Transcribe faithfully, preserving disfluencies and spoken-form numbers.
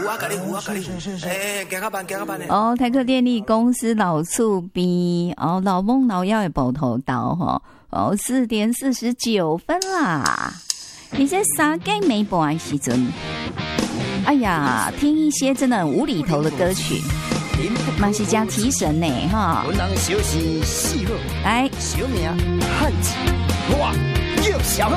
啊，给你扶啊，给你扶。哎，行较慢，行较慢的。 哦，台客电力公司老厝边哦，老翁老幺的报头到哈哦，四点四十九分啦。你在三更没半的时阵，哎呀，听一些真的很无厘头的歌曲，蛮是加提神呢哈。来， 小名汉子，我叶小鹤。